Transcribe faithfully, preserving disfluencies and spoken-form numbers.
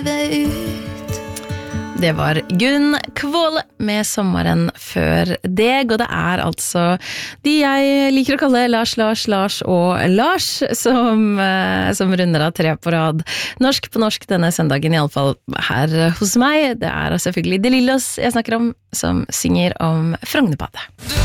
Det var Gunn Kvåle med sommeren før deg, og det er altså de jeg liker å kalle Lars, Lars, Lars og Lars, som, som runder av tre på rad. Norsk på norsk denne søndagen, i alle fall her hos meg. Det er selvfølgelig De Lillos jeg snakker om, som synger om Frognerbadet.